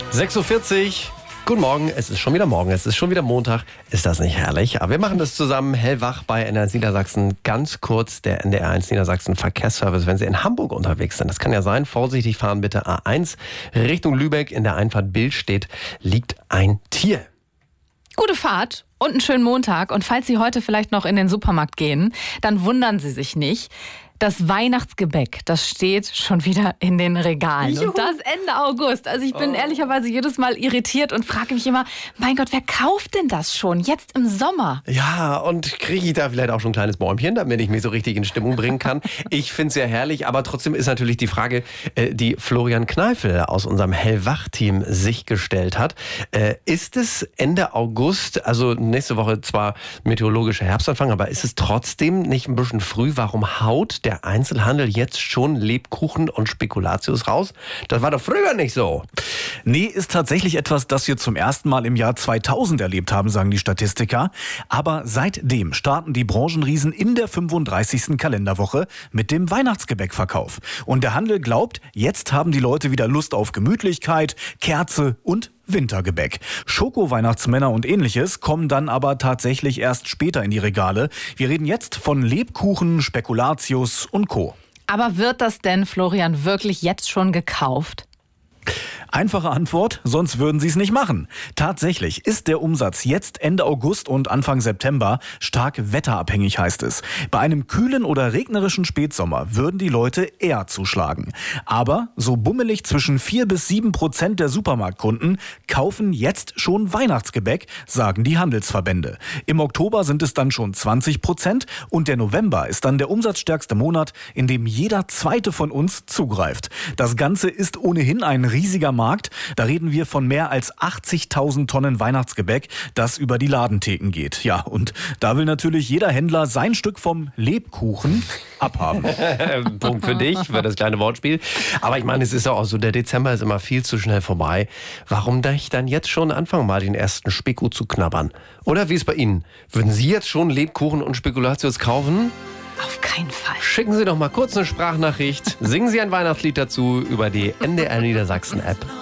6:40 Uhr. Guten Morgen, es ist schon wieder Morgen, es ist schon wieder Montag. Ist das nicht herrlich? Aber wir machen das zusammen hellwach bei NDR1 Niedersachsen. Ganz kurz der NDR1 Niedersachsen Verkehrsservice, wenn Sie in Hamburg unterwegs sind. Das kann ja sein, vorsichtig fahren bitte A1 Richtung Lübeck. In der Einfahrt Billstedt liegt ein Tier. Gute Fahrt und einen schönen Montag. Und falls Sie heute vielleicht noch in den Supermarkt gehen, dann wundern Sie sich nicht. Das Weihnachtsgebäck, das steht schon wieder in den Regalen. Juhu. Und das Ende August. Also ich bin ehrlicherweise jedes Mal irritiert und frage mich immer, mein Gott, wer kauft denn das schon jetzt im Sommer? Ja, und kriege ich da vielleicht auch schon ein kleines Bäumchen, damit ich mich so richtig in Stimmung bringen kann. Ich finde es ja herrlich, aber trotzdem ist natürlich die Frage, die Florian Kneifel aus unserem Hellwach-Team sich gestellt hat. Ist es Ende August, also nächste Woche zwar meteorologischer Herbstanfang, aber ist es trotzdem nicht ein bisschen früh? Warum haut der Einzelhandel jetzt schon Lebkuchen und Spekulatius raus? Das war doch früher nicht so. Nee, ist tatsächlich etwas, das wir zum ersten Mal im Jahr 2000 erlebt haben, sagen die Statistiker. Aber seitdem starten die Branchenriesen in der 35. Kalenderwoche mit dem Weihnachtsgebäckverkauf. Und der Handel glaubt, jetzt haben die Leute wieder Lust auf Gemütlichkeit, Kerze und Wintergebäck. Schoko-Weihnachtsmänner und ähnliches kommen dann aber tatsächlich erst später in die Regale. Wir reden jetzt von Lebkuchen, Spekulatius und Co. Aber wird das denn, Florian, wirklich jetzt schon gekauft? Einfache Antwort, sonst würden sie es nicht machen. Tatsächlich ist der Umsatz jetzt Ende August und Anfang September stark wetterabhängig, heißt es. Bei einem kühlen oder regnerischen Spätsommer würden die Leute eher zuschlagen. Aber so bummelig zwischen 4-7% der Supermarktkunden kaufen jetzt schon Weihnachtsgebäck, sagen die Handelsverbände. Im Oktober sind es dann schon 20% und der November ist dann der umsatzstärkste Monat, in dem jeder Zweite von uns zugreift. Das Ganze ist ohnehin ein riesiger Markt. Da reden wir von mehr als 80.000 Tonnen Weihnachtsgebäck, das über die Ladentheken geht. Ja, und da will natürlich jeder Händler sein Stück vom Lebkuchen abhaben. Punkt für dich, für das kleine Wortspiel. Aber ich meine, es ist auch so, der Dezember ist immer viel zu schnell vorbei. Warum nicht dann jetzt schon anfangen, mal den ersten Speko zu knabbern? Oder wie ist bei Ihnen? Würden Sie jetzt schon Lebkuchen und Spekulatius kaufen? Auf keinen Fall. Schicken Sie doch mal kurz eine Sprachnachricht. Singen Sie ein Weihnachtslied dazu über die NDR Niedersachsen App.